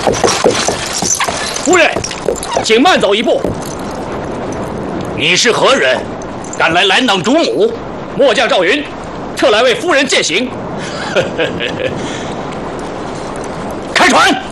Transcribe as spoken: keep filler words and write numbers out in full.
夫人，请慢走一步。你是何人？敢来拦挡主母？末将赵云，特来为夫人饯行。开船！